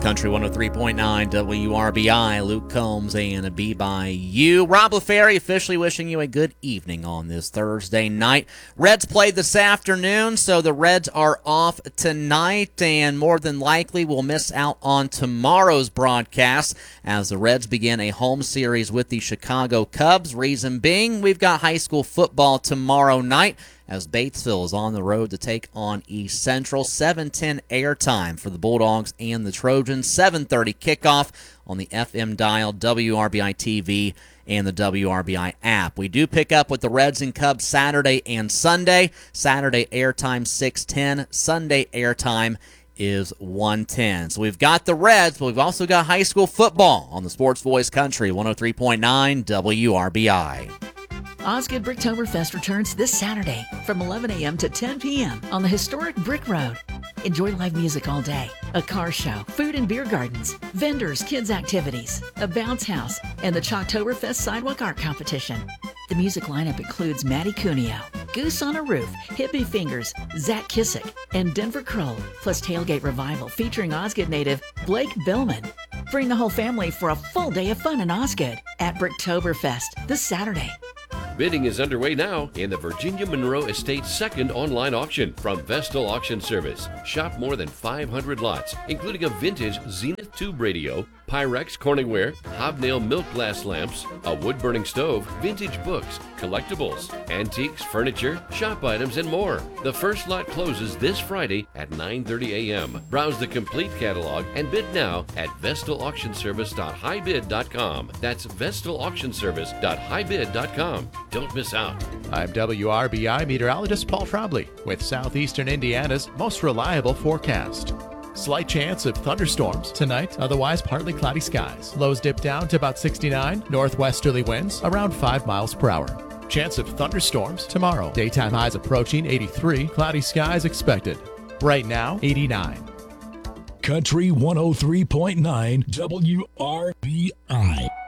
Country 103.9 WRBI, Luke Combs and B by you. Rob LaFerry officially wishing you a good evening on this Thursday night. Reds played this afternoon, so the Reds are off tonight and more than likely will miss out on tomorrow's broadcast as the Reds begin a home series with the Chicago Cubs. Reason being, we've got high school football tomorrow night as Batesville is on the road to take on East Central. 7:10 airtime for the Bulldogs and the Trojans. 7:30 kickoff on the FM dial, WRBI TV, and the WRBI app. We do pick up with the Reds and Cubs Saturday and Sunday. Saturday airtime 6:10. Sunday airtime is 1:10. So we've got the Reds, but we've also got high school football on the Sports Voice Country 103.9 WRBI. Osgood Bricktoberfest returns this Saturday from 11 a.m. to 10 p.m. on the historic Brick Road. Enjoy live music all day, a car show, food and beer gardens, vendors, kids' activities, a bounce house, and the Chalktoberfest Sidewalk Art Competition. The music lineup includes Matty Cuneo, Goose on a Roof, Hippie Fingers, Zach Kissick, and Denver Kroll, plus Tailgate Revival featuring Osgood native Blake Billman. Bring the whole family for a full day of fun in Osgood at Bricktoberfest this Saturday. Bidding is underway now in the Virginia Monroe Estate's second online auction from Vestal Auction Service. Shop more than 500 lots, including a vintage Zenith tube radio, Pyrex Corningware, hobnail milk glass lamps, a wood-burning stove, vintage books, collectibles, antiques, furniture, shop items, and more. The first lot closes this Friday at 9:30 a.m. Browse the complete catalog and bid now at vestalauctionservice.highbid.com. That's vestalauctionservice.highbid.com. Don't miss out. I'm WRBI meteorologist Paul Trombley with Southeastern Indiana's most reliable forecast. Slight chance of thunderstorms tonight, otherwise partly cloudy skies. Lows dip down to about 69, northwesterly winds around 5 miles per hour. Chance of thunderstorms tomorrow. Daytime highs approaching 83, cloudy skies expected. Right now, 89. Country 103.9 WRBI.